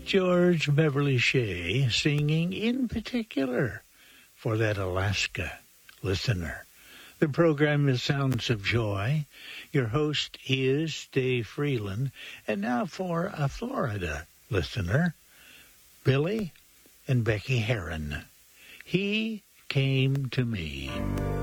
George Beverly Shea singing in particular for that Alaska listener. The program is Sounds of Joy. Your host is Dave Freeland. And now for a Florida listener, Billy and Becky Heron. He came to me.